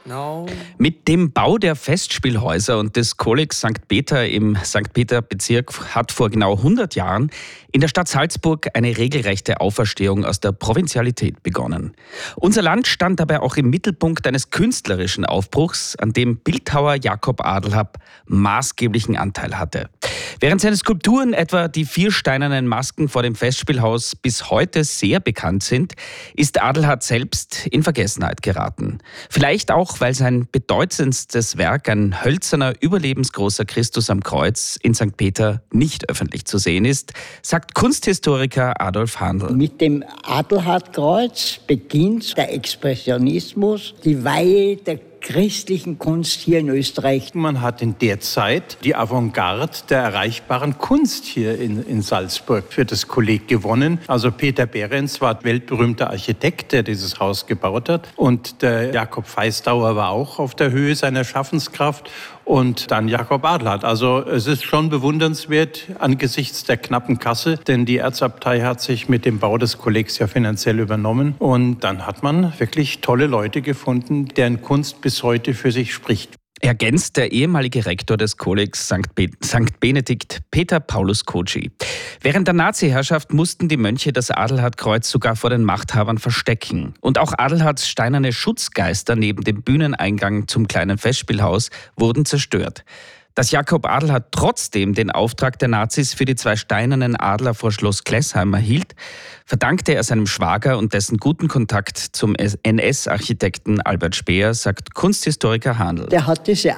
Mit dem Bau der Festspielhäuser und des Kollegs St. Peter im St. Peter-Bezirk hat vor genau 100 Jahren in der Stadt Salzburg eine regelrechte Auferstehung aus der Provinzialität begonnen. Unser Land stand dabei auch im Mittelpunkt eines künstlerischen Aufbruchs, an dem Bildhauer Jakob Adelhap maßgeblichen Anteil hatte. Während seine Skulpturen, etwa die 4 steinernen Masken vor dem Festspielhaus, bis heute sehr bekannt sind, ist Adelhap selbst in Vergessenheit geraten. Vielleicht auch, weil sein bedeutendstes Werk, ein hölzerner, überlebensgroßer Christus am Kreuz in St. Peter, nicht öffentlich zu sehen ist, sagt Kunsthistoriker Adolf Handl. Mit dem Adelhap-Kreuz beginnt der Expressionismus, die Weihe der christlichen Kunst hier in Österreich. Man hat in der Zeit die Avantgarde der erreichbaren Kunst hier in Salzburg für das Kolleg gewonnen. Also Peter Behrens war weltberühmter Architekt, der dieses Haus gebaut hat. Und der Jakob Feistauer war auch auf der Höhe seiner Schaffenskraft. Und dann Jakob Adelhap. Also es ist schon bewundernswert angesichts der knappen Kasse, denn die Erzabtei hat sich mit dem Bau des Kollegs ja finanziell übernommen. Und dann hat man wirklich tolle Leute gefunden, deren Kunst bis heute für sich spricht. Ergänzt der ehemalige Rektor des Kollegs St. Benedikt, Peter Paulus Koczi. Während der Nazi-Herrschaft mussten die Mönche das Adelhap-Kreuz sogar vor den Machthabern verstecken. Und auch Adelhaps steinerne Schutzgeister neben dem Bühneneingang zum kleinen Festspielhaus wurden zerstört. Dass Jakob Adelhap trotzdem den Auftrag der Nazis für die 2 steinernen Adler vor Schloss Klesheim erhielt, verdankte er seinem Schwager und dessen guten Kontakt zum NS-Architekten Albert Speer, sagt Kunsthistoriker Handl. Der hat diese